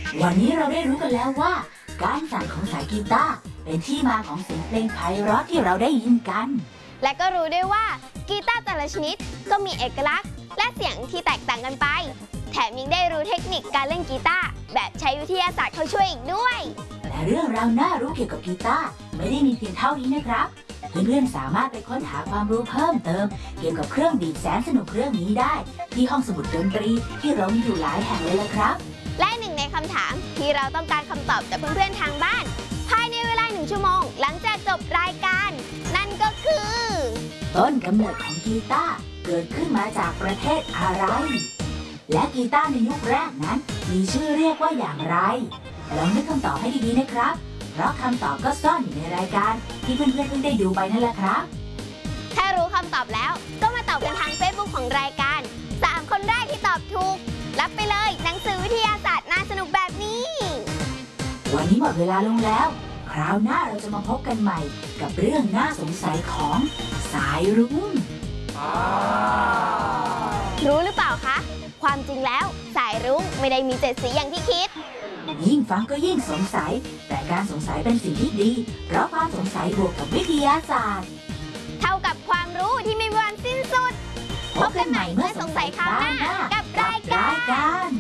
วันนี้เราได้รู้กันแล้วว่าการสั่นของสายกีตาร์เป็นที่มาของเสียงเพลงไพเราะที่เราได้ยินกันและก็รู้ด้วยว่ากีตาร์แต่ละชนิดก็มีเอกลักษณ์และเสียงที่แตกต่างกันไปแถมยังได้รู้เทคนิคการเล่นกีตาร์แบบใช้วิทยาศาสตร์เข้าช่วยอีกด้วยและเรื่องราวน่ารู้เกี่ยวกับกีตาร์ไม่ได้มีเพียงเท่านี้นะครับเพื่อนๆสามารถไปค้นหาความรู้เพิ่มเติมเกี่ยวกับเครื่องดีดแสนสนุกเครื่องนี้ได้ที่ห้องสมุดดนตรีที่เรามีอยู่หลายแห่งเลยละครับและหนึ่งในคำถามที่เราต้องการคำตอบจากเพื่อนๆทางบ้านภายในเวลา1 ชั่วโมงหลังจากจบรายการนั่นก็คือต้นกำเนิดของกีตาร์เกิดขึ้นมาจากประเทศอะไรและกีตาร์ในยุคแรกนั้นมีชื่อเรียกว่าอย่างไรลองนึกคำตอบให้ดีๆนะครับเพราะคำตอบก็ซ่อนอยู่ในรายการที่เพื่อนๆเพิ่งได้ดูไปนั่นแหละครับถ้ารู้คำตอบแล้วก็มาตอบกันทาง Facebook ของรายการ3 คนแรกที่ตอบถูกรับไปเลยหนังสือวิทยาศาสตร์น่าสนุกแบบนี้วันนี้หมดเวลาลงแล้วคราวหน้าเราจะมาพบกันใหม่กับเรื่องน่าสงสัยของสายรุ้งรู้หรือเปล่าคะความจริงแล้วสายรุ้งไม่ได้มี7 สีอย่างที่คิดยิ่งฟังก็ยิ่งสงสัยแต่การสงสัยเป็นสิ่งที่ดีเพราะความสงสัยบวกกับวิทยาศาสตร์เท่ากับความรู้ที่ไม่มีวันสิ้นสุดพบกันใหม่เมื่อสงสัยคราวหน้ากับรายการ